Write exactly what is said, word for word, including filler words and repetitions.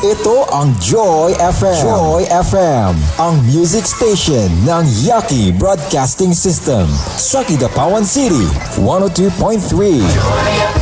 Ito ang Joy F M. Joy F M, ang music station ng Yaki Broadcasting System sa Kidapawan City. one oh two point three. Joy F M.